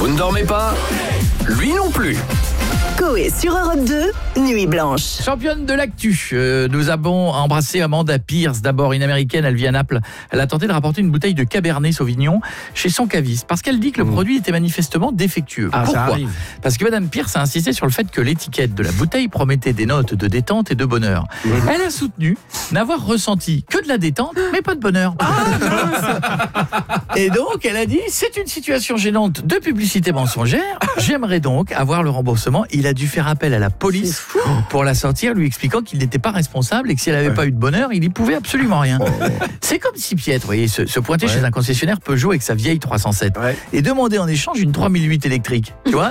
Vous ne dormez pas? Lui non plus. Coé sur Europe 2, Nuit Blanche. Championne de l'actu, nous avons embrassé Amanda Pierce. D'abord, une américaine, elle vit à Naples. Elle a tenté de rapporter une bouteille de Cabernet Sauvignon chez son caviste parce qu'elle dit que le produit était manifestement défectueux. Pourquoi? Parce que Madame Pierce a insisté sur le fait que l'étiquette de la bouteille promettait des notes de détente et de bonheur. Elle a soutenu n'avoir ressenti que de la détente, mais pas de bonheur. Et donc, elle a dit, c'est une situation gênante de publicité mensongère. J'aimerais donc avoir le remboursement. Il a dû faire appel à la police pour la sortir, lui expliquant qu'il n'était pas responsable et que si elle n'avait pas eu de bonheur, il n'y pouvait absolument rien. C'est comme si Piet, vous voyez, se pointait chez un concessionnaire Peugeot avec sa vieille 307 et demandait en échange une 3008 électrique. Tu vois,